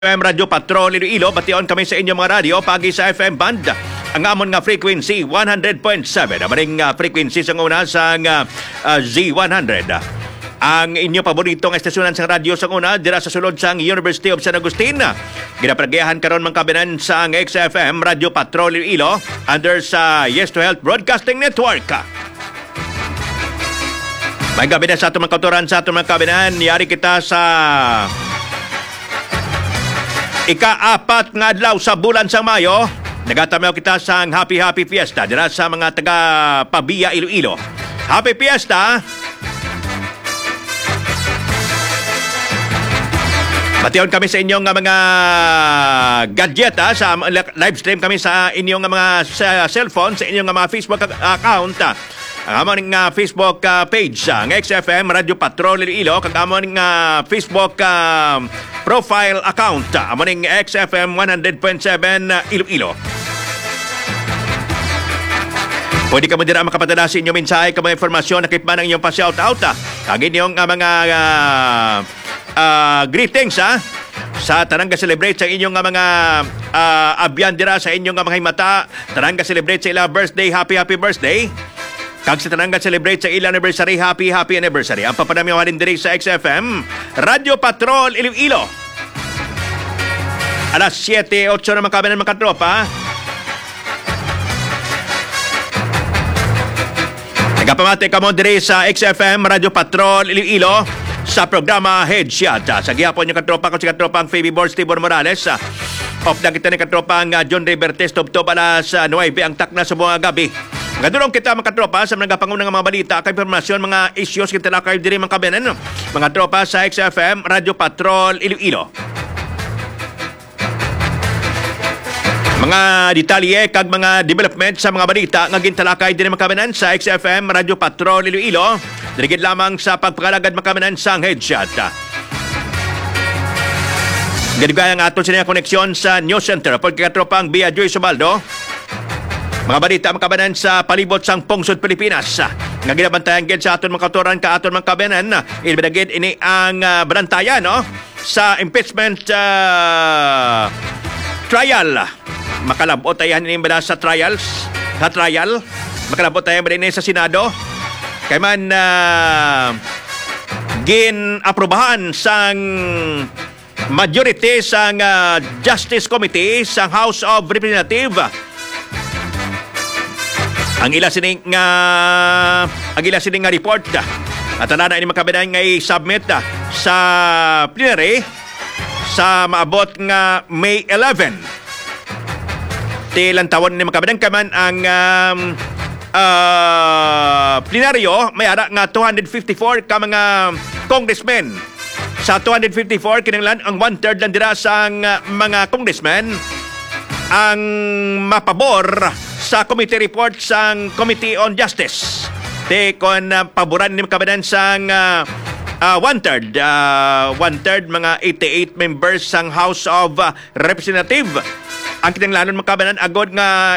FM Radio Patrol Iloilo, bation kami sa inyong mga radio pagi sa FM band. Ang amon nga frequency 100.7. Amaring frequency sa una sa Z100. Ang inyo paboritong estasyonan sa radyo sa una dira sa sulod sa University of San Agustin. Ginapragyahan karon mga kabinan sa XFM Radio Patrol Iloilo under sa Yes to Health Broadcasting Network. May gabi na sa atong mga kauturan sa atong mga kabinan. Yari kita sa ika-4 nga adlaw sa bulan sa Mayo. Nagatamaw kita sa Happy Fiesta dira sa mga taga Pabia, Iloilo. Happy Fiesta! Bation kami sa inyong mga gadget sa live stream kami sa inyong mga cellphone, sa inyong mga Facebook account. Ang amon ng Facebook page ng XFM Radio Patrol Iloilo, kag amon ng Facebook profile account amon ng XFM 100.7 Iloilo. Pwede ka mo dira makapadala sa inyong mensahe ka mga informasyon na kitman ang inyong pa-shoutout. Ang inyong mga greetings sa tanang ga-celebrate sa inyong mga abyan dira sa inyong mga himata. Tanang ga-celebrate sa ila birthday, happy birthday. Kag sa tanang ga-celebrate sa ila anniversary, happy anniversary. Ang papanamiwanin diri sa XFM Radio Patrol Iloilo. Alas 7:08 naman kami ng mga katropa. Nagapamati ka mo diri sa XFM Radio Patrol Iloilo sa programa Headshot. Sa gihapon yung katropa ko si katropang Phoebe Borges Tibor Morales. Off na kita ni katropang John River Test of alas 9 ang takna sa buong gabi. Ngadulong kita mga katropa sa mga pangunang mga balita kay informasyon, mga issues kita lakay diri mga kabinan. Mga tropa sa XFM Radio Patrol Iloilo. Mga detalye kag mga development sa mga balita nga gintalakay diri mga kabinan sa XFM Radio Patrol Iloilo. Dirigid lamang sa pagpakalagad mga kabinan sa Headshot. Ganigaya nga aton sa koneksyon sa News Center pagkatropang Bia Joy Subaldo. Mga balita mga kabanan sa palibot sang Pungsod, Pilipinas. Nga ginabantayan gid sa aton mga kautoran ka aton mga kabanan. Ibadagid ini ang bantayan sa impeachment trial. Makalabot ayan ini bala sa trial. Makalabot ayan bala sa Senado. Kay man gin-aprobahan sang majority sang Justice Committee sang House of Representatives. Ang ila sining nga report at na ini makabinan nga i-submit sa plenary sa maabot nga May 11. Tilang tawon ni makabinan kaman ang plenaryo may ara nga 254 ka mga congressmen. Sa 254 kinahanglan ang 1/3 lang dira sa mga congressmen ang mapabor sa committee report sang Committee on Justice. Kon paboran ni kabanan sang 1/3 mga 88 members sang House of Representatives. Ang kinahanglan mga kabanan agod nga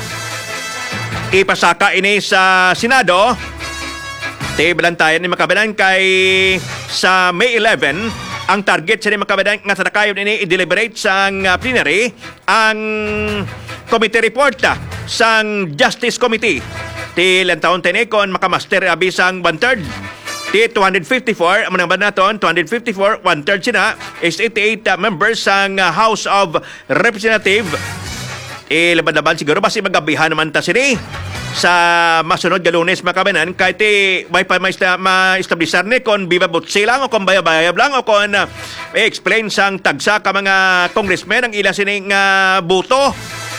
ipasaka ini sa Senado. Balantayan ni makabanan kay sa May 11 ang target sa ni makabanan nga sadakayon ini i-deliberate sang plenary ang committee report sang Justice Committee. Ilang taon kon makamaster abisang 1/3. 254 ang mga naton 254 1/3 sina is 88 members sang House of Representatives. Laban-laban siguro basi magabihan naman ta sini sa masunod ga Lunes makabanan kay may ma-establishar ni kon bibabutsi lang o kon bayab lang o kon explain sang tagsa ka mga congressmen ang ila sining buto.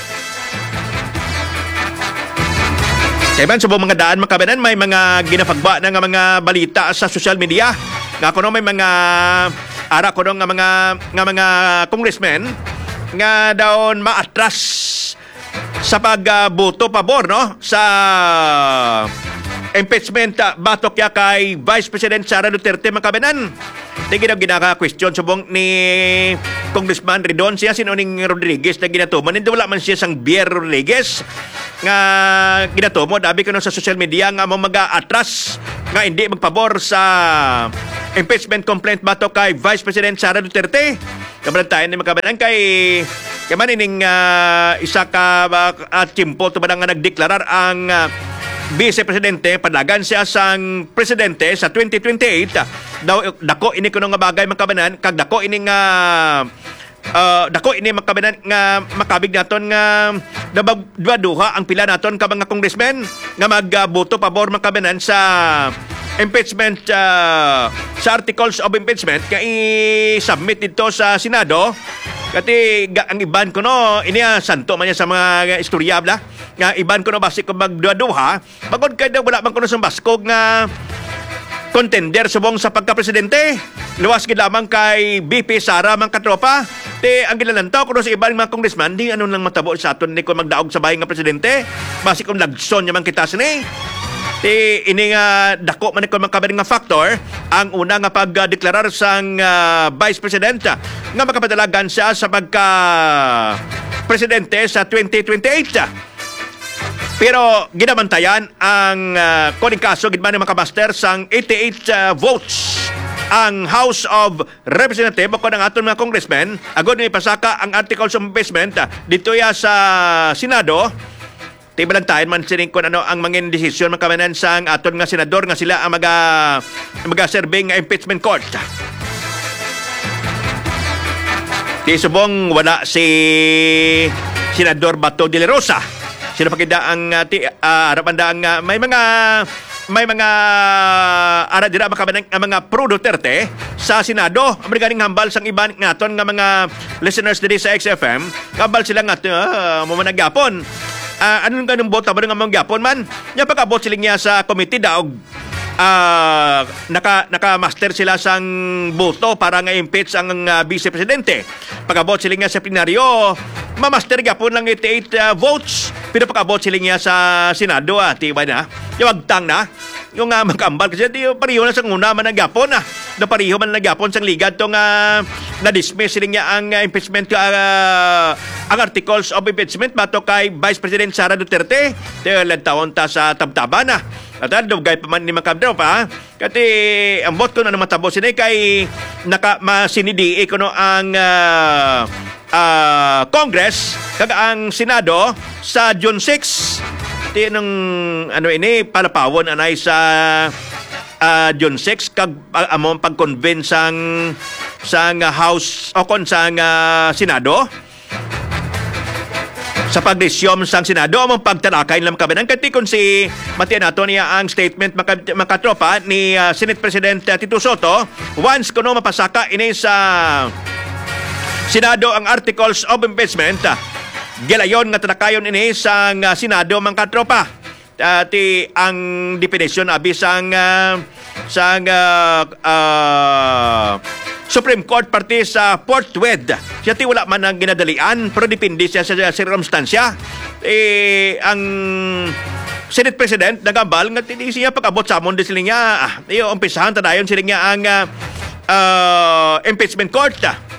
Kaya man subong mga daan makabanan may mga ginapagba na nga mga balita sa social media nga kuno may mga ara kuno nga mga congressmen nga daon maatras sa pagboto pabor sa impeachment batok ya kay Vice President Sara Duterte makabanan. Tingin ginaka-question subong ni Congressman Ridon siya sinuning Rodriguez na ginatuman. Hindi wala man siya sang Bier Rodriguez nga ginatumo. Dabi ka sa social media nga mag-atras nga hindi magpabor sa impeachment complaint batok kay Vice President Sara Duterte. Kabalantayan ni makabanan kay manining isa ka chimpo to ba nga nagdeklarar ang Vice Presidente padagan siya sang presidente sa 2028 daw dako ini kuno nga bagay makabanan kag dako ini nga dako ini makabanan nga makabig naton nga nabaduha ang pila naton ka mga congressmen nga magboto pabor makabanan sa impeachment sa articles of impeachment nga i-submit dito sa Senado kati ang iban ko no iniya santo man niya sa mga istoryabla nga iban ko no basi ko magduha bagod kay daw wala man kuno sa baskog nga contender subong sa pagka-presidente luwas gid lamang kay BP Sara man katropa ang gilalantaw kuno sa ibang mga congressman di ano lang matabo sa aton ni ko magdaog sa bahay nga presidente basi kung lagson yaman kita sini ini nga dako man ko makabaring nga factor ang una nga pagdeklarar sang Vice President nga makapadalagan siya sa pagka presidente sa 2028. Pero ginabantayan ang kuning kaso gid man makamaster sang 88 votes ang House of Representatives o ng aton mga congressmen agod ni pasaka ang articles of impeachment dito ya sa Senado. Tibalantayan man sining kung ano ang mga desisyon makamanan sa aton nga senador nga sila ang maga-serving nga impeachment court. Di subong wala si Senador Bato de la Rosa. Sino pakita ang harapan ang may mga ara dira makamanan ang mga pro Duterte sa Senado. Amerikaning hambal sang iban ngaton nga mga listeners diri sa XFM, hambal sila nga mamanagapon. Anong ganung bota ba nga mga Japon man? Nya pagabot sila niya sa committee daog naka-master sila sang boto para nga impeach ang vice presidente. Pagabot sila niya sa plenaryo, mamaster gapon lang 88 votes. Pero pagabot sila niya sa Senado, tiba na. Yung wagtang na. Yung magkambal kasi di pariho na sa nguna man ang gapon na pariho man ang gapon sang ligad tong na-dismiss sila niya ang impeachment ang articles of impeachment bato kay Vice President Sara Duterte dahil taon ta sa tabtaban at dugay pa man ni makabdaw pa kati ang bot ko na matabo sila kay masinidi ko no ang Congress kag ang Senado sa June 6 nung ini palapawon anay sa June 6 kag among pag-convince sang House o kon sang Senado sa pagdesisyon sang Senado among pagtalakay lang kabinan kati kon si matian nato niya ang statement makatropa ni Senate President Tito Soto once kuno mapasaka ini sa Senado ang articles of impeachment gilayon nga talakayon ini sang Senado mga katropa. Ang definition abi sang Supreme Court parte sa Portwed. Siya ti wala man ang ginadalian pero depende siya sa sirkumstansya. Ang Senate President nagambal nga hindi siya pag-abot sa amon din sila niya. Umpisahan tadayon sila niya ang impeachment court.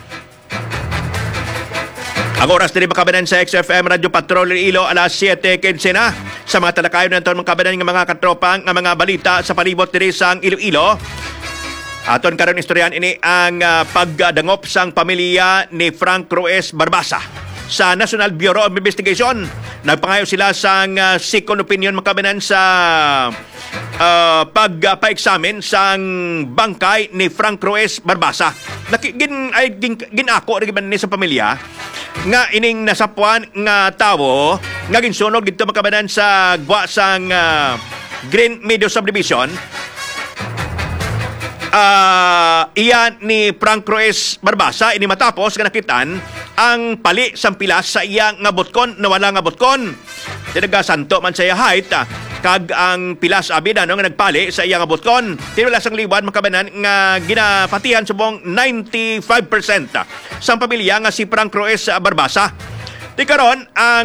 Ang oras din makabanan sa XFM Radio Patrol Iloilo alas 7:15 na. Sa mga talakayon natin makabanan ng mga katropang ng mga balita sa palibot diri sa Iloilo. Aton karon istoryan ini ang pagdangop sang pamilya ni Frank Ruiz Barbasa sa National Bureau of Investigation. Nagpangayo sila sang second opinion makabanan sa pagpa-examine sang bangkay ni Frank Ruiz Barbasa. Ginako rin ni sa pamilya nga ining nasapuan nga tawo nga ginsunog dito makabanan sa gwa sang Green Meadow Subdivision. Iyan ni Frank Ruiz Barbasa ini matapos nga nakitaan ang pali sang pilas sa iya nga botkon na wala nga botkon. Tinaga santo man sa iya height kag ang pilas abi nga nagpali sa iya nga botkon. Tinula sang liwan makabanan nga ginapatihan subong 95% sang pamilya nga si Frank Ruiz Barbasa. Di karon ang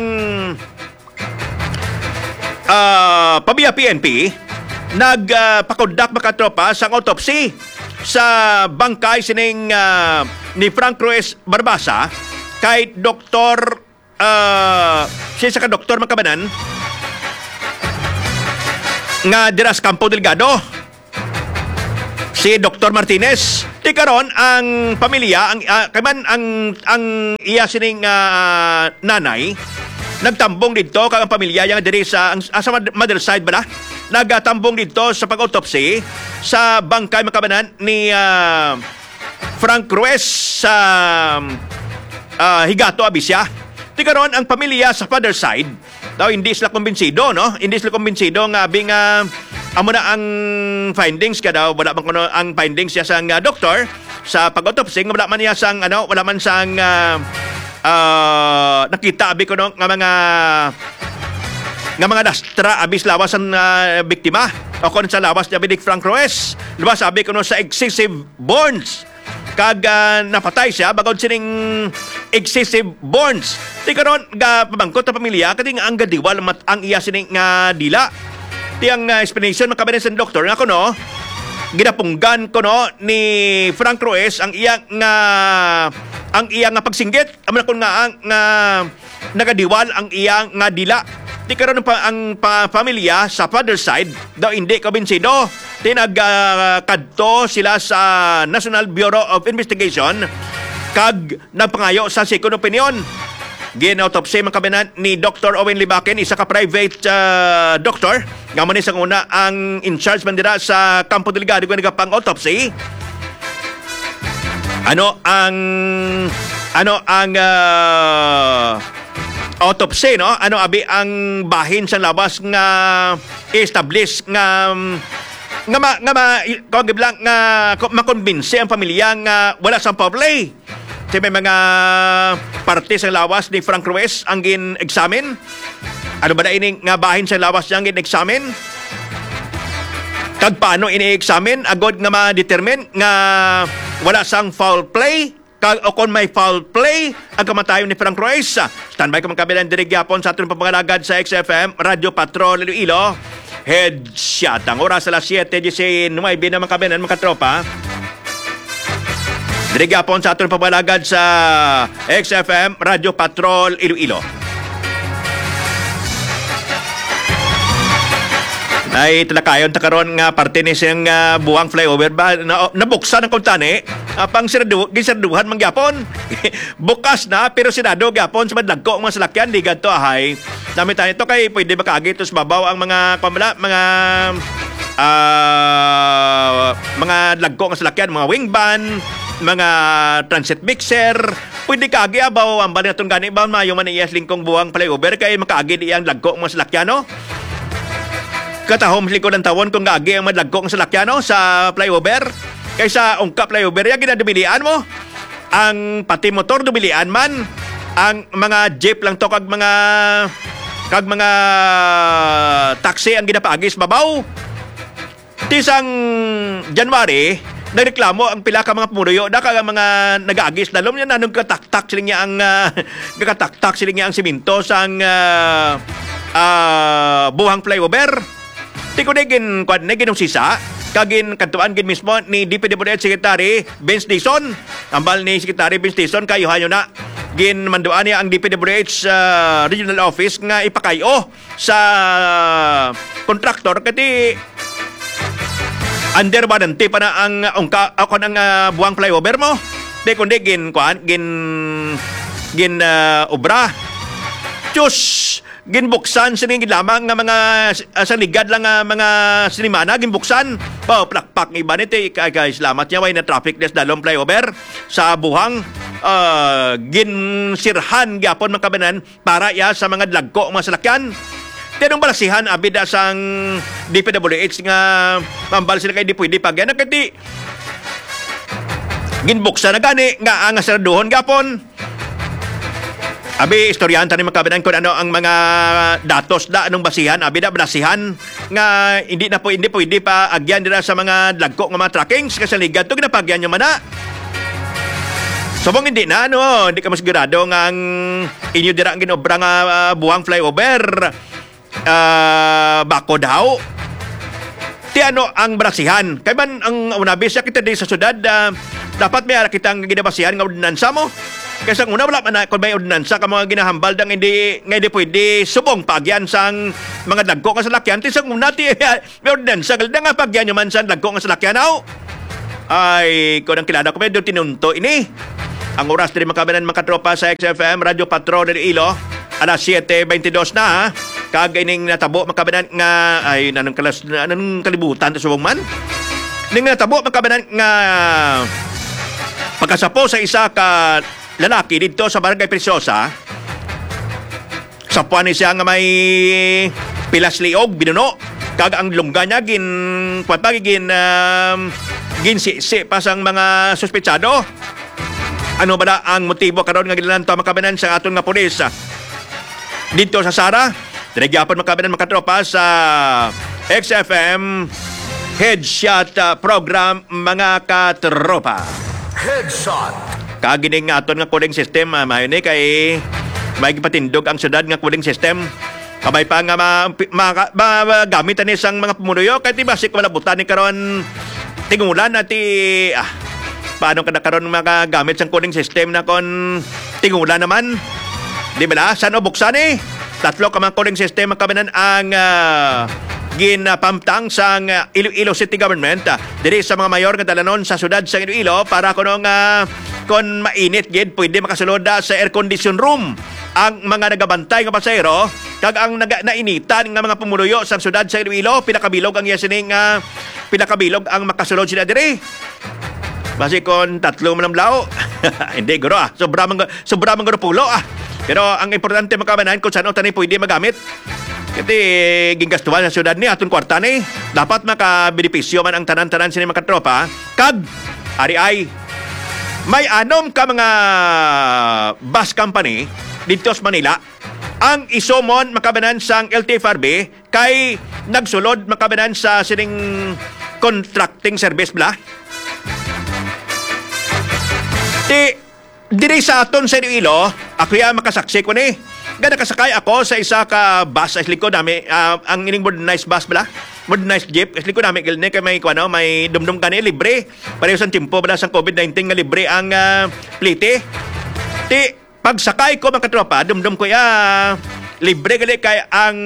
pamilya PNP nagpakundak makatropa sang autopsy sa bangkay sining ni Frank Ruiz Barbasa kay Dr. Siya sa ka-doktor makabanan nga diras Campo Delgado si Dr. Martinez. Di karon ang pamilya, ang iya sining nanay, nagtambong dito kang ang pamilya yang diri sa mother side ba na? Nagtambong dito sa pag-autopsy sa bangkay makabanan ni Frank Ruiz sa Higato, Abisya. Di karon ang pamilya sa father side daw hindi sila kumbinsido, no? Hindi sila kumbinsido nga bing amo na ang findings ka daw, wala man kuno ang findings siya sang doktor sa pag-autopsy, wala man niya sang wala man sang nakita abi kuno nga mga dastra abis lawas ang biktima o kon sa lawas niya bidik Frank Ruiz. Diba sabi kuno sa excessive burns kag napatay siya bagod sining excessive burns. Di karon ga pabangkot ta pamilya kading ang gadiwal ang iya sining dila. Tiyang explanation makabanin sa doktor nga kuno ginapunggan kuno ni Frank Ruiz ang iyang pagsinggit amo kun nga ang nagadiwal ang iyang dila. Di karon ang pamilya sa father side daw hindi kabinsido. Tinagkadto sila sa National Bureau of Investigation kag nagpangayo sa second opinion. Ginautopsy man kabinan ni Dr. Owen Libaken, isa ka private doctor nga man isang una ang in charge man dira sa Campo Delgado kung nagapang autopsy. Ano ang autopsy, no? Ano abi ang bahin sa labas nga establish nga makonbinse ang pamilya nga wala sa foul play. Kasi may mga parte sa lawas ni Frank Ruiz ang gin-examine. Ano ba na ini nga bahin sa lawas niya ang gin-examine? Kag paano ini-examine? Agod nga ma-determine nga wala sang foul play. Kag o kung may foul play ang kamatayon ni Frank Ruiz. Standby ka magkabilang dirigyapon sa ating papangalagad sa XFM Radio Patrol Iloilo. Headshot ang oras alas 7:19 naman kabilang mga tropa. Dirigapon sa ating pabalagad sa XFM Radio Patrol Iloilo. Ay talakayon ta karon nga parte ni siyang buwang flyover ba nabuksan ang kuntani pang gisirduhan man gyapon. Bukas na pero sinado gyapon sa madlagko mga salakyan di gadto ahay. Dami tayo ito kay pwede ba kaagi tos mabaw ang mga lagko nga salakyan, mga wing van, mga transit mixer, pwede kaagi abaw ang bali natong gani ba mayo man iyas lingkong buwang flyover kay makaagi di ang lagko mga salakyano. Katahom likod ng tawon kung gaagi ang madlagko ng salakyano sa flyover kaysa ungkap flyover ya ginadumilian mo ang pati motor dumilian man ang mga jeep lang to kag mga taxi ang ginapaagis babaw. Tisang January nagreklamo ang pila ka mga pumunuyo da ka mga nag-aagis dalom niya nanong kataktak sila niya ang kakataktak sila niya ang simento sang buhang flyover. Tiko negin kwad negin sisa kagin kantuan gin mismo ni DPWH Secretary Vince Dizon. Ambal ni Secretary Vince Dizon kayo hanyo na gin manduan niya ang DPWH Regional Office nga ipakayo sa kontraktor kati under warranty pa na ang buwang flyover mo. Di kundi gin obra. Diyos, ginbuksan sining lamang nga mga sa ligad lang nga mga sinimana ginbuksan. Plakpak ng iba nito kay salamat niya way na traffic des dalom flyover sa buhang ginsirhan gyapon man kabanan para ya sa mga dlagko mga salakyan. Tinong balasihan abida sang DPWH nga mambal sila kay di pwede pag yan kati ginbuksan na gani nga ang asarduhon gapon. Abi istoryanta ni makabanan kung ano ang mga datos da anong basihan abi da balasihan nga hindi pwede pa agyan dira sa mga dlagko nga mga trackings kasi ligad to ginapagyan nyo man na. Subong hindi na hindi ka masigurado nga ang inyo dira ang ginobra nga buwang flyover bako daw. Ti ano ang balasihan kay man ang unabi siya kita di sa syudad dapat may ara kitang ginabasihan nga ordinansa mo. Kaysa una wala man kung may ordinansa ka mga ginahambal dang hindi pwede subong pagyan sang mga dagko nga salakyan. Tisang una may ordinansa kalda nga pagyan nyo man sang dagko nga salakyan. ay kung ang kilala ko medyo tinunto ini. Ang oras din makabanan mga tropa sa XFM Radio Patrol ng Ilo. Alas 7:22 na ha. Kagaining natabo makabanan nga ay nanong kalibutan sa subong man. Ning natabo makabanan nga pagkasapo sa isa ka lalaki dito sa Barangay Preciosa. Sapuan ni siya nga may pilas liog binuno. Kag ang lungga niya ginsisi pa sang mga suspetsado. Ano ba na ang motibo karon nga gilanto makabanan sa aton nga pulis dito sa Sara? Dinagyapan makabanan makatropa sa XFM Headshot program mga katropa. Headshot. Kagining aton nga cooling system mayon kay may gipatindog ang syudad nga cooling system. Kabay pa nga magamit ani sang mga pumunuyo kay ti basic wala butan ni karon tingulan ati paano kada karon magagamit sang cooling system na kon tingulan naman. Di ba na? Saan buksan eh? Tatlo ka mga cooling system makabanan ang ginapamtang sang Iloilo City Government diri sa mga mayor nga dalanon sa syudad sa Iloilo para kuno nga kon mainit gid pwede makasulod sa air condition room ang mga nagabantay nga pasahero kag ang nainitan nga mga pumuluyo sa syudad sa Iloilo pinakabilog ang yasining pinakabilog ang makasulod sila diri. Basi kon tatlo man ang lao. Hindi guro sobra man guro pulo Pero ang importante makabanan kung saan tani pwede magamit. Kasi gingastuhan sa syudad ni aton kwarta ni. Dapat makabenepisyo man ang tanan-tanan sini mga tropa. Kag ari ay may anom ka mga bus company dito sa Manila ang isomon makabanan sang LTFRB kay nagsulod makabanan sa sining contracting service bla. Diri sa aton sa Iloilo, ako ya makasaksi ko ni. Gana kasakay ako sa isa ka bus sa likod nami ang ining modernized bus bala. Modernized jeep sa likod nami gilne kay may may dumdum kani libre. Pareho sa timpo bala sa COVID-19 nga libre ang plite. Pagsakay ko mga katropa, dumdum ko ya libre gali kay ang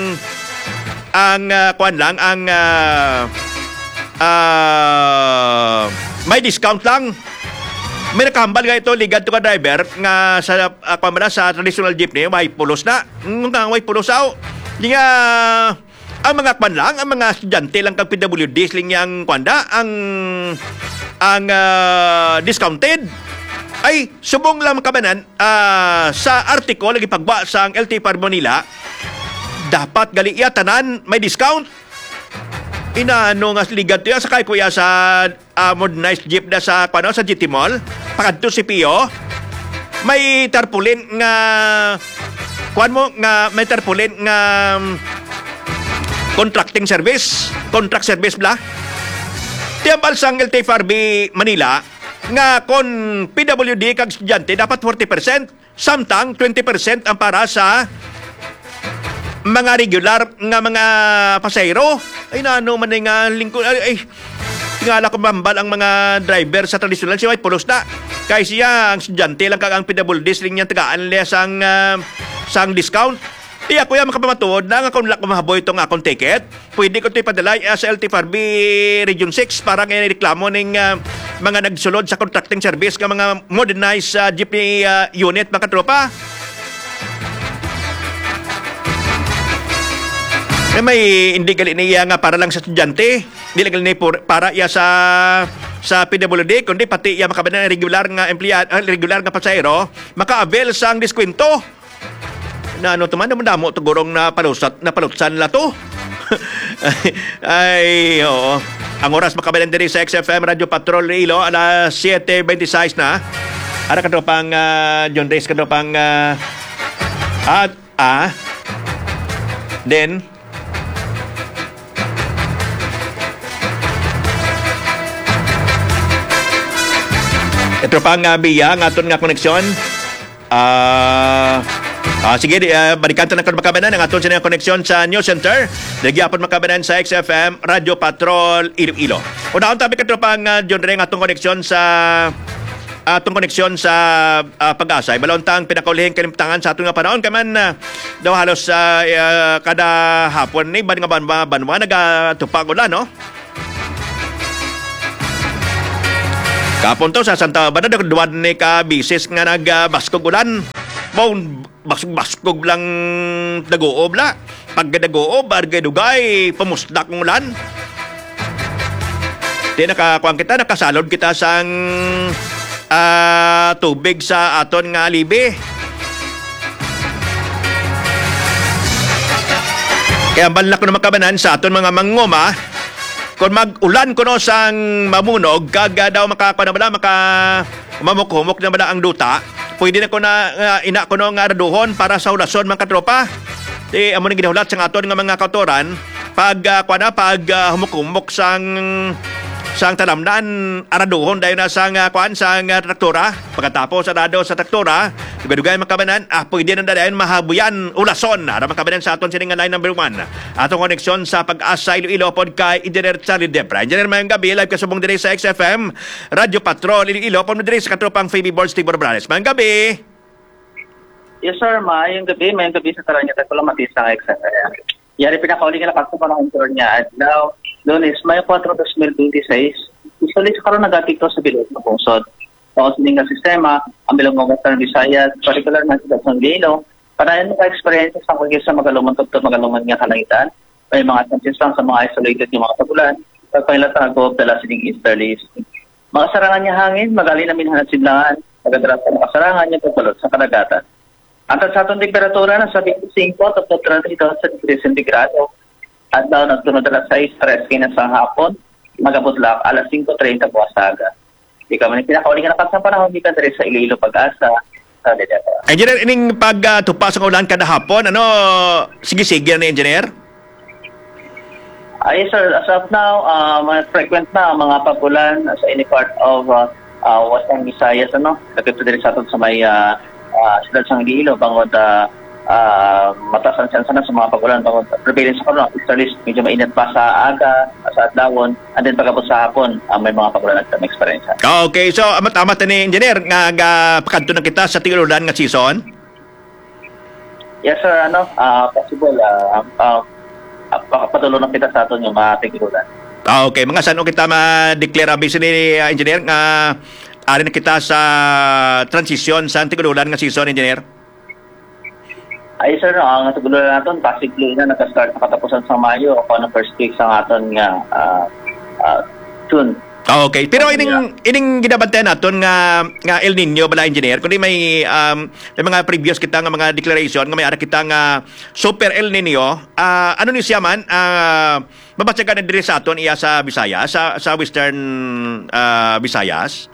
may discount lang. May nakahambal nga ito, ligad to ka driver nga sa sa traditional jeepney, may pulos na. May pulos aw. Di nga, ang mga kwan lang, ang mga estudyante lang kang PWD, sling yang kwanda, ang discounted. Ay, subong lang makabanan, sa article, lagi pagba sa LTFRB Manila, dapat gali tanan may discount. Inaano nga ligad to ya sakay ko ya sa modernized jeep na sa sa GT Mall pakadto si Pio may tarpaulin nga may tarpaulin nga contract service bla tiambal sang LTFRB Manila nga kon PWD kag estudyante dapat 40% samtang 20% ang para sa mga regular nga mga pasahero. Ay naano man nga lingkod ay tingala ko mambal ang mga driver sa traditional siya ay pulos na. Kay siya ang estudyante lang kag ang PWD ring niya tagaan niya sang discount. Iya ko ya makapamatuod na nga kung lak mahaboy itong akong ticket. Pwede ko ito ipadala sa LTFRB Region 6 para nga reklamo ng mga nagsulod sa contracting service ng mga modernized jeepney unit mga tropa. May hindi gali niya nga para lang sa estudyante, hindi lang gali para iya sa PWD, kundi pati iya makabanan regular nga empleyado, regular nga pasahero, maka-avail sang diskwento. Na ano tuman damo to gurong na palutsan la to. Ay, oo. Ang oras makabanan diri sa XFM Radio Patrol Iloilo alas 7:26 na. Ara kadto pang John Reyes kadto pang then ito pang biya ng aton nga koneksyon. Sige, balikan ta na kung makabanan ang aton sa koneksyon sa News Center. Nagyapon makabanan sa XFM Radio Patrol Iloilo. Unahon tabi ka ito pang John Ray atong koneksyon sa Pag-asa. Balontang pinakaulihing kalimtangan sa atong nga panahon. Kaman daw halos kada hapon ni banwa nagatupag ulan, no? Kapon to sa Santa Bada duwan ni ka bisis nga nagbaskog ulan. Baskog lang dagoob la. Pag dagoob argay dugay pamusdak ng ulan. Di nakakuan kita, nakasalod kita sang tubig sa aton nga libi. Kaya balak ko na makabanan sa aton mga mangngoma, kung mag-ulan ko no sang mamunog, kaga daw makakwa na bala, mamuk-humok na bala ang duta, pwede na ko na ina ko no nga raduhon para sa ulason mga katropa. Di amo nang ginahulat sa aton nga mga kautoran, pag humuk-humok sang talamnan araduhon dayon na sang traktora. Pagkatapos arado sa traktora, dugay makabanan pwede na dayon mahabuyan ulason ara makabanan sa aton sining line number 1 atong koneksyon sa Pag-asa Iloilo pod kay Engineer Charlie Depra. Engineer, mayong gabi, live kasubong diri sa XFM Radio Patrol Iloilo pod diri sa katropang Phoebe Balls Tibor Morales. Mayong gabi. Yes sir, mayong gabi sa taranya tayo lang matisa ng XFM. Yari pinakauli nga nakakita pa ng tour niya at now Lunes, may 4 2026. Usually sa karoon nagatikto sa bilog ng pungsod. Sa sining nga sistema, ang bilog ng Western Visayas, particular na sa San Diego, para yung experience sa kagis sa magaluman nga kalangitan, may mga chances lang sa mga isolated yung mga tagulan, pagpailat na nag-goob dala sining easterlies. Mga sarangan niya hangin, magali na minhanat sidlangan, nagadaras sa mga sarangan niya pagbalot sa kadagatan. Ang sa atong temperatura na sa 25 at 30 sa degrees centigrado, at daw nagtunod alas 6, 3 na sa hapon, magabudlak, alas 5:30 buwas aga. Di ka man pinakauli nga nakasang panahon, di ka diri sa Iloilo Pag-asa, sa Dedeta. Engineer, ining pagtupas ng ulan kada hapon, sige-sige na engineer? Ay sir, as of now, frequent na ang mga pagulan sa any part of Western Visayas, Kapito diri sa aton sa may siyudad sa Iloilo, bangod mataas ang chance na sa mga pagulan, bangod prevalence sa karoon, easterlies, medyo mainit pa sa aga, sa adlawon, and then pagkabot sa hapon, may mga pagulan at experience. Okay, so amat-amat ni engineer nga pakadto na kita sa tigululan nga season? Yes sir, possible, patuloy na kita sa aton yung mga tigululan. Okay, mga saan kita ma-declare abis ni engineer nga ari na kita sa transition sa tigululan nga season, engineer? Ay sir, ang tugululan natin, basically na nag-start na katapusan sa Mayo, ako na first week sa aton nga June. Okay, pero ining ginabantayan naton nga El Nino bala engineer, kundi may mga previous kita nga mga declaration nga may ara kita nga super El Nino, ano ni siya man mabatsa ka na diri sa aton iya sa Visayas, sa Western Visayas.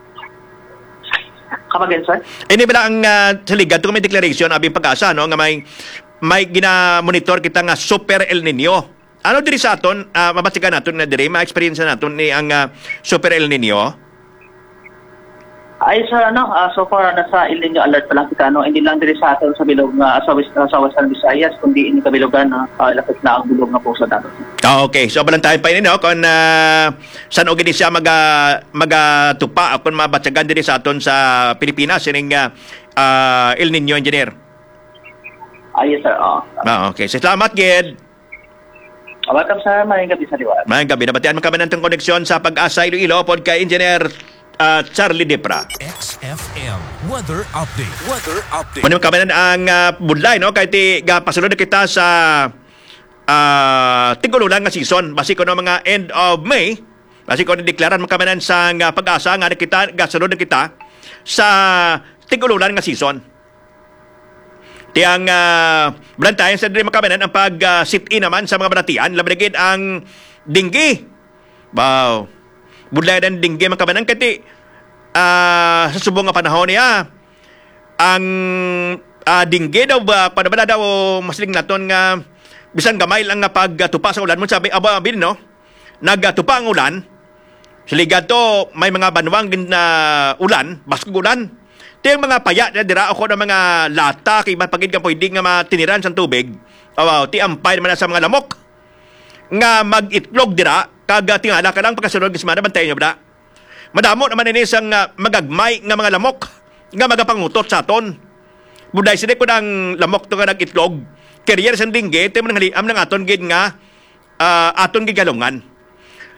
Kamagin, sir? Ini bala ang saligan to may declaration abing Pag-asa nga may gina-monitor kita nga super El Nino. Ano diri sa aton mabatikan naton na diri ma-experience naton ni ang super El Nino? Ay sir, so far nasa El Nino alert pa lang kita, hindi lang diri sa aton sa bilog sa Western Visayas, kundi ini kabilogan lapit na ang bilog nga puso natin. Okay, so balantahin pa ini kung saan og siya magatupa kung mabatsagan diri sa aton sa Pilipinas ining El Nino, engineer. Ay yes sir. Okay, salamat gid. Welcome sir, mayong gabi sa liwat. Mayong gabi, nabatian man kami ng koneksyon sa Pag-asa Iloilo pod kay Engineer Charlie Depra. XFM Weather Update. Mano kami ang budlay kay ti pasulod na kita sa tigululan nga season basi ko mga end of May, basi ko deklaran makamanan sa Pag-asa nga kita gasulod na kita sa tigululan nga season. Tiyang balantayan sa diri makamanan ang pag-sit-in naman sa mga balatian, labregid ang dinggi. Wow. Budlay ng dinggi makamanan kati sa subong nga panahon niya ang dinggi daw ba padabala daw masling naton nga bisan gamay lang nga pagtupa sa ulan mo sabi abin nagtupa ang ulan siligad to may mga banwang na ulan baskog ulan. Tiyang mga paya na dira ako ng mga lata kay mapagid ka pwede nga matiniran sa tubig. Ti ampay naman sa mga lamok nga mag-itlog dira kaga tingala ka lang pagkasunod ng semana bantayan nyo ba? Madamo naman ini sang magagmay nga mga lamok nga magapangutot sa aton. Buday sila ko ng lamok to nga nag-itlog. Career sa dingge, tayo mo nang aton gid nga aton gid galungan.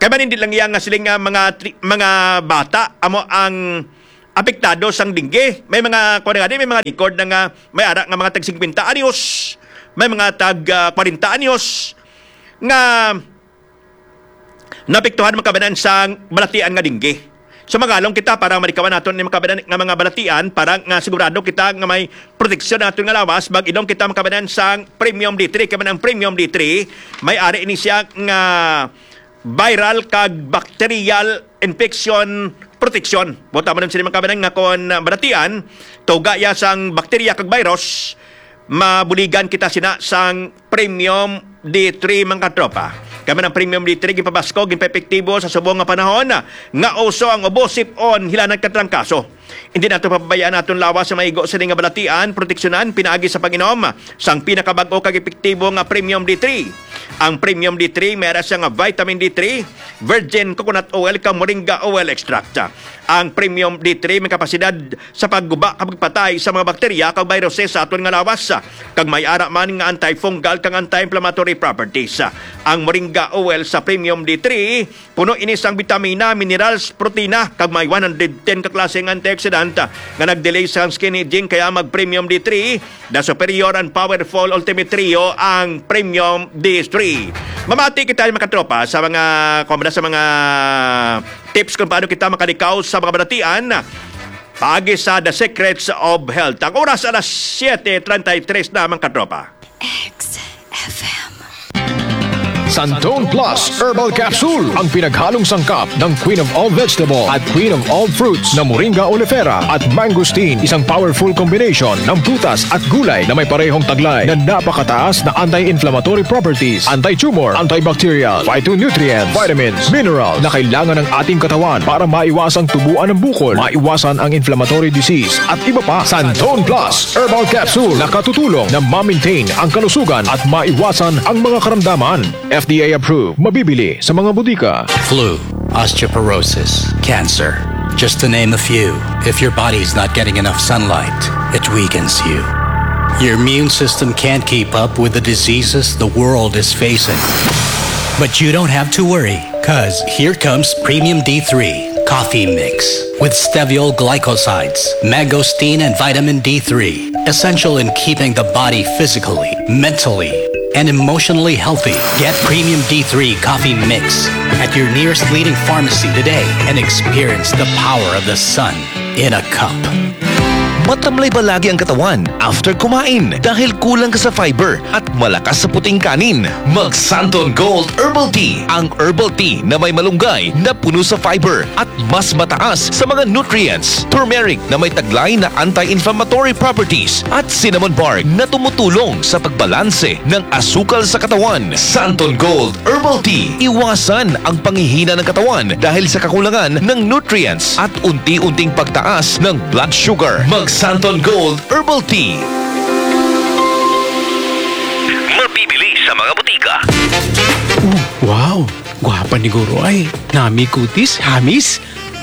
Kaya man hindi lang yan nga siling mga bata amo ang apektado sang dingge. May mga may mga record na nga may ara nga mga tag 50 anyos, may mga tag 40 anyos nga napektuhan makabanan sang balatian nga dingge. So magalong kita para marikawan naton ni makabanan nga mga balatian para nga sigurado kita nga may proteksyon naton nga lawas bag idong kita makabanan sang Premium D3. Kaya man ang Premium D3 may ari ini siya nga viral kag bacterial infection protection. Buta man sila makabanan nga kon balatian tuga ya sang bakterya kag virus mabuligan kita sina sang Premium D3 mga katropa. Kami ng Premium D3 gipabasko, ginpepektibo sa subong nga panahon nga uso ang ubosip on hilanan katrangkaso. Hindi nato papabayaan naton lawas sa maigo sa nga balatian, proteksyonan pinaagi sa pag-inom sang pinakabag-o kag epektibo nga Premium D3. Ang Premium D3 mayroon siya nga vitamin D3, virgin coconut oil kag moringa oil extract. Ang Premium D3 may kapasidad sa pagguba kag pagpatay sa mga bakterya kag viruses sa aton nga lawas kag may ara man nga antifungal kag anti-inflammatory properties. Ang moringa oil sa Premium D3 puno ini sang vitamina, minerals, protina kag may 110 ka klase ng antioxidant nga nagdelay sa skin aging kaya mag Premium D3 the superior and powerful ultimate trio ang Premium D3. Mamati kita mga katropa sa mga tips kung paano kita makalikaw sa mga balatian pagi sa The Secrets of Health. Ang oras alas 7:33 na mga katropa. XFM. Santone Plus Herbal Capsule, ang pinaghalong sangkap ng Queen of All Vegetable at Queen of All Fruits na Moringa oleifera at mangosteen. Isang powerful combination ng prutas at gulay na may parehong taglay na napakataas na anti-inflammatory properties, anti-tumor, antibacterial, phytonutrients, vitamins, mineral na kailangan ng ating katawan para maiwasang tubuan ng bukol, maiwasan ang inflammatory disease at iba pa. Santone Plus Herbal Capsule na katutulong na ma-maintain ang kalusugan at maiwasan ang mga karamdaman. FDA approved. Mabibili sa mga butika. Flu, osteoporosis, cancer, just to name a few. If your body's not getting enough sunlight, it weakens you. Your immune system can't keep up with the diseases the world is facing. But you don't have to worry, cause here comes Premium D3 Coffee Mix with steviol glycosides, mangosteen and vitamin D3, essential in keeping the body physically, mentally, and emotionally healthy. Get Premium D3 Coffee Mix at your nearest leading pharmacy today and experience the power of the sun in a cup. Matamlay ba lagi ang katawan after kumain dahil kulang ka sa fiber at malakas sa puting kanin? Mag Santon Gold Herbal Tea, ang herbal tea na may malunggay na puno sa fiber at mas mataas sa mga nutrients. Turmeric na may taglay na anti-inflammatory properties at cinnamon bark na tumutulong sa pagbalanse ng asukal sa katawan. Santon Gold Herbal Tea, iwasan ang panghihina ng katawan dahil sa kakulangan ng nutrients at unti-unting pagtaas ng blood sugar. Mag Santon Gold Herbal Tea. Mabibili sa mga butika. Wow! Gwapa ni Guro ay. Nami kutis, hamis.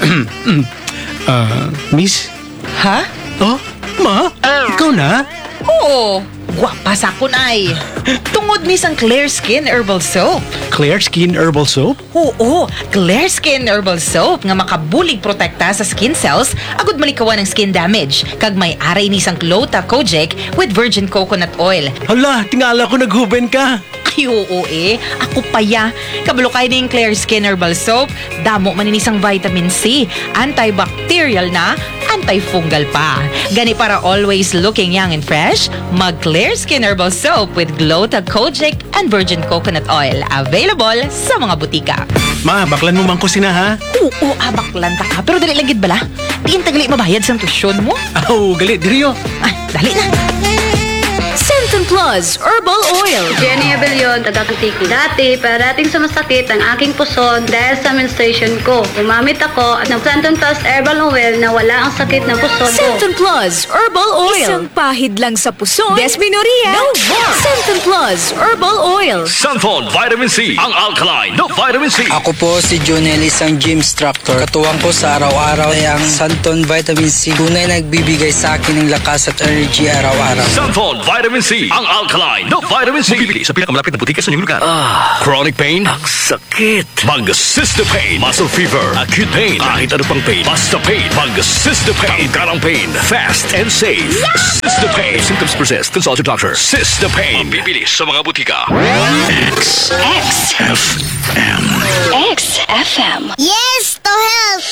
Miss? Ha? Oh, ma? Ikaw na? Oo. Gwapa sa kun ay. Tungod ni sang Clear Skin Herbal Soap. Clear Skin Herbal Soap? Oo, Clear Skin Herbal Soap nga makabulig protekta sa skin cells agud malikawan ng skin damage. Kag may aray ni sang Glota Kojic with virgin coconut oil. Hala, tingala ko naghuben ka. Ay, oo Ako paya. Kabalo kayo ng Clear Skin Herbal Soap. Damo man inisang vitamin C. Antibacterial na, antifungal pa. Gani para always looking young and fresh, mag Clear Skin Herbal Soap with Glota Kojic and virgin coconut oil. Available sa mga butika. Ma, baklan mo man ko sina ha? Oo, baklan ta ka. Pero dali lang gid bala. Diin tagali mabayad sa tusyon mo. Oh, galit diriyo. Ay, dali na. Santon Plus Herbal Oil. Jenny Abellion, taga Kutiki. Dati, parating sumasakit ang aking puson dahil sa menstruation ko. Gumamit ako at ng Santon Plus Herbal Oil na wala ang sakit ng puson ko. Santon Plus Herbal Oil. Isang pahid lang sa puson. Desmenoria. No more. Santon Plus Herbal Oil. Santon Vitamin C, ang alkaline na vitamin C. Ako po si Junel, isang gym instructor. Katuwang ko sa araw-araw ay ang Santon Vitamin C. Tunay nagbibigay sa akin ng lakas at energy araw-araw. Santon Vitamin C, ang ang alkaline na vitamin C. Bibili sa pinakamalapit na butika sa inyong lugar. Chronic pain? Ang sakit. Mag-Cystopain. Muscle fever. Acute pain. Kahit ano pang pain. Basta pain. Mag-Cystopain. Tanggalang pain. Fast and safe. Cystopain. If symptoms persist, consult your doctor. Cystopain. Bibili sa mga butika. XFM. XFM. Yes to health!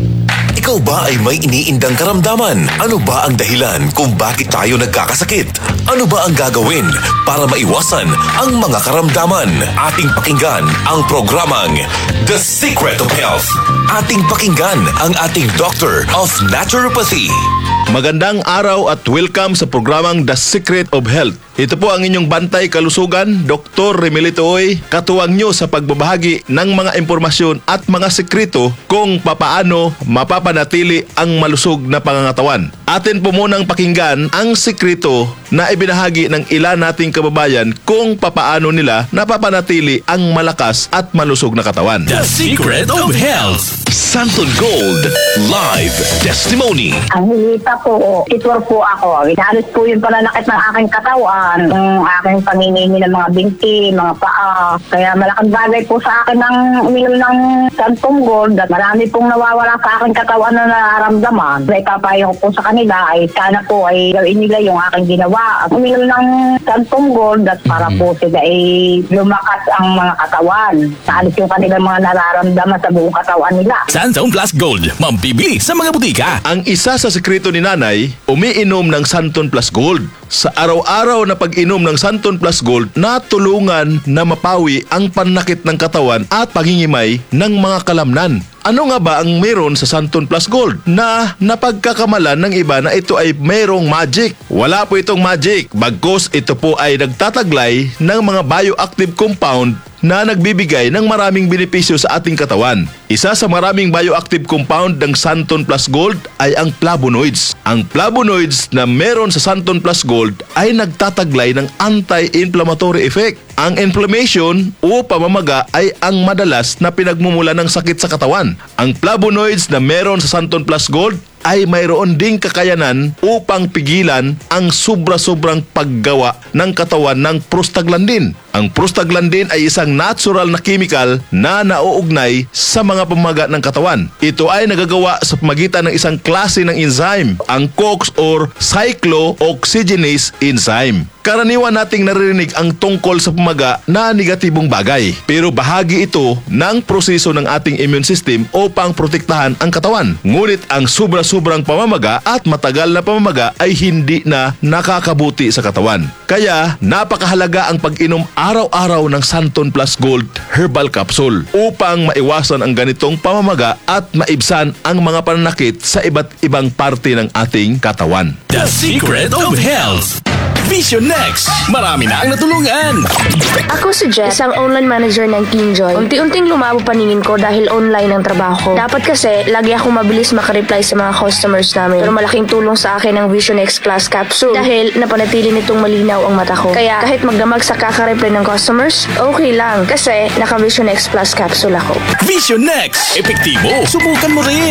Ikaw ba ay may iniindang karamdaman? Ano ba ang dahilan kung bakit tayo nagkakasakit? Ano ba ang gagawin para maiwasan ang mga karamdaman? Ating pakinggan ang programang The Secret of Health. Ating pakinggan ang ating Doctor of Naturopathy. Magandang araw at welcome sa programang The Secret of Health. Ito po ang inyong bantay kalusugan, Dr. Remilito Oy, katuwang nyo sa pagbabahagi ng mga impormasyon at mga sekreto kung papaano mapapanatili ang malusog na pangangatawan. Atin po munang pakinggan ang sekreto na ibinahagi ng ilan nating kababayan kung papaano nila napapanatili ang malakas at malusog na katawan. The Secret of Health. Santon Gold Live Testimony. Ang hilita po, titwar po ako. Inalis po yung pananakit ng aking katawan, ng aking panginimi ng mga binti, mga paa. Kaya malaking bagay po sa akin ng uminom ng Santon Gold at marami pong nawawala sa aking katawan na nararamdaman. Kaya ipapayo ko po sa kanila ay sana po ay gawin nila yung aking ginawa. At uminom ng Santon Gold at para po sila ay lumakas ang mga katawan. Naalis yung kanilang mga nararamdaman sa buong katawan nila. Santon Plus Gold, mambibili sa mga butika. Ang isa sa sekreto ni Nanay, umiinom ng Santon Plus Gold. Sa araw-araw na pag-inom ng Santon Plus Gold, natulungan na mapawi ang pananakit ng katawan at pangingimay ng mga kalamnan. Ano nga ba ang meron sa Santon Plus Gold na napagkakamalan ng iba na ito ay mayroong magic? Wala po itong magic, bagkus ito po ay nagtataglay ng mga bioactive compound na nagbibigay ng maraming benepisyo sa ating katawan. Isa sa maraming bioactive compound ng Santon Plus Gold ay ang flavonoids. Ang flavonoids na meron sa Santon Plus Gold ay nagtataglay ng anti-inflammatory effect. Ang inflammation o pamamaga ay ang madalas na pinagmumula ng sakit sa katawan. Ang flavonoids na meron sa Santon Plus Gold ay mayroon ding kakayanan upang pigilan ang sobra-sobrang paggawa ng katawan ng prostaglandin. Ang prostaglandin ay isang natural na chemical na nauugnay sa mga pamamaga ng katawan. Ito ay nagagawa sa pamagitan ng isang klase ng enzyme, ang COX or cyclooxygenase enzyme. Karaniwan nating naririnig ang tungkol sa pamaga na negatibong bagay. Pero bahagi ito ng proseso ng ating immune system upang protektahan ang katawan. Ngunit ang sobra-sobrang pamamaga at matagal na pamamaga ay hindi na nakakabuti sa katawan. Kaya napakahalaga ang pag-inom araw-araw ng Santon Plus Gold Herbal Capsule upang maiwasan ang ganitong pamamaga at maibsan ang mga pananakit sa iba't ibang parte ng ating katawan. The Secret of Health. Vision Next. Marami na ang natulungan. Ako si Jess, isang online manager ng KingJoy. Unti-unting lumabo paningin ko dahil online ang trabaho ko. Dapat kasi, lagi ako mabilis makareply sa mga customers namin. Pero malaking tulong sa akin ang Vision X Plus Capsule dahil napanatili nitong malinaw ang mata ko. Kaya kahit magdamag sa kakareply ng customers, okay lang kasi naka Vision X Plus Capsule ako. Vision Next. Epektibo. Subukan mo rin.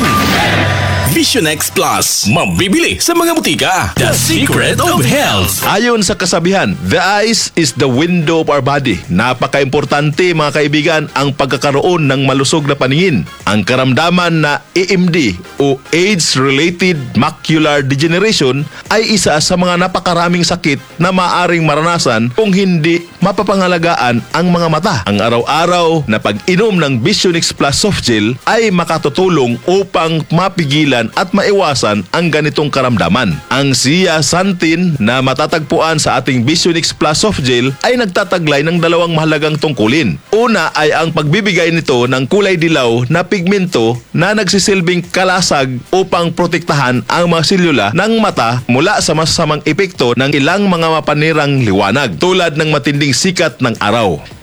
Vision X Plus. Mambibili sa mga butika. The Secret of Health. Ayon sa kasabihan, the eyes is the window of our body. Napaka-importante mga kaibigan ang pagkakaroon ng malusog na paningin. Ang karamdaman na AMD o Age-Related Macular Degeneration ay isa sa mga napakaraming sakit na maaring maranasan kung hindi mapapangalagaan ang mga mata. Ang araw-araw na pag-inom ng Vision X Plus Soft Gel ay makatutulong upang mapigilan at maiwasan ang ganitong karamdaman. Ang zeaxanthin na matatagpuan sa ating Vision X Plus Soft Gel ay nagtataglay ng dalawang mahalagang tungkulin. Una ay ang pagbibigay nito ng kulay dilaw na pigmento na nagsisilbing kalasag upang protektahan ang mga selula ng mata mula sa masasamang epekto ng ilang mga mapanirang liwanag tulad ng matinding sikat ng araw.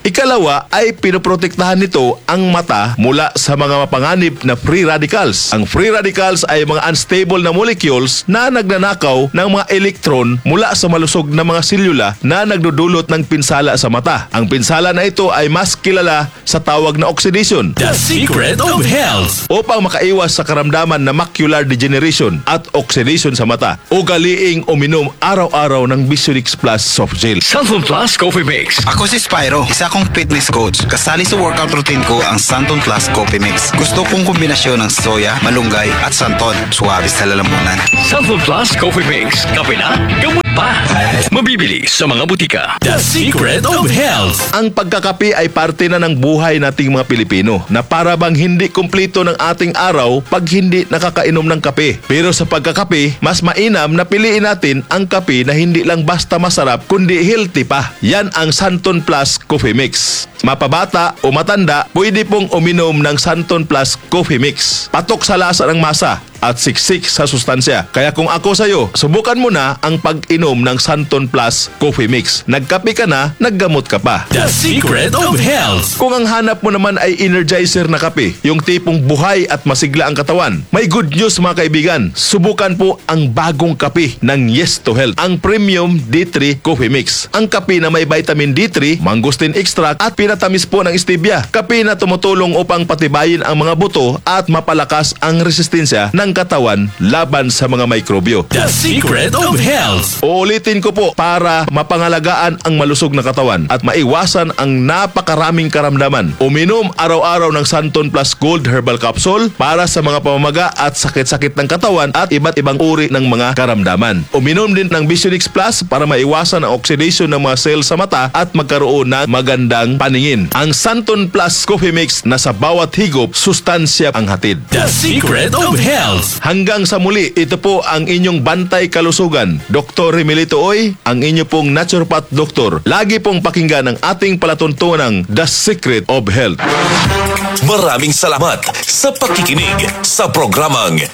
Ikalawa ay pinoprotektahan nito ang mata mula sa mga mapanganib na free radicals. Ang free radicals ay mga unstable na molecules na nagnanakaw ng mga electron mula sa malusog na mga selula na nagdudulot ng pinsala sa mata. Ang pinsala na ito ay mas kilala sa tawag na oxidation. The secret of health. Upang makaiwas sa karamdaman na macular degeneration at oxidation sa mata, ugaliing uminom araw-araw ng Visionix Plus soft gel. Santon Plus Coffee Mix. Ako si Spyro, isa kong fitness coach. Kasali sa workout routine ko ang Santon Plus Coffee Mix. Gusto kong kombinasyon ng soya, malunggay at santon. Suwabe sa lalamunan. Santon Plus Coffee Mix. Kape na, gamot pa. Mabibili sa mga butika. The secret of health. Ang pagkakape ay parte na ng buhay nating mga Pilipino na para bang hindi kumplito ng ating araw pag hindi nakakainom ng kape. Pero sa pagkakape, mas mainam na piliin natin ang kape na hindi lang basta masarap kundi healthy pa. Yan ang Santon Plus Coffee Mix. Mapabata o matanda, pwede pong uminom ng Santon Plus Coffee Mix. Patok sa lasa ng masa at siksik sa sustansya. Kaya kung ako sa'yo, subukan mo na ang pag-inom ng Santon Plus Coffee Mix. Nagkape ka na, naggamot ka pa. The secret of health. Kung ang hanap mo naman ay energizer na kape, yung tipong buhay at masigla ang katawan, may good news mga kaibigan. Subukan po ang bagong kape ng Yes to Health, ang Premium D3 Coffee Mix. Ang kape na may vitamin D3, mangosteen extract at pinatamis po ng stevia. Kape na tumutulong upang patibayin ang mga buto at mapalakas ang resistensya ng katawan laban sa mga mikrobyo. The secret of health. Uulitin ko po, para mapangalagaan ang malusog na katawan at maiwasan ang napakaraming karamdaman. Uminom araw-araw ng Santon Plus Gold Herbal Capsule para sa mga pamamaga at sakit-sakit ng katawan at iba't ibang uri ng mga karamdaman. Uminom din ng Visionix Plus para maiwasan ang oxidation ng mga cells sa mata at magkaroon ng magandang paningin. Ang Santon Plus Coffee Mix na sa bawat higop, sustansya ang hatid. The secret of health. Hanggang sa muli, ito po ang inyong bantay kalusugan. Dr. Remilito Oy, ang inyo pong naturopath doktor. Lagi pong pakinggan ang ating palatuntunang The Secret of Health. Maraming salamat sa pakikinig sa programang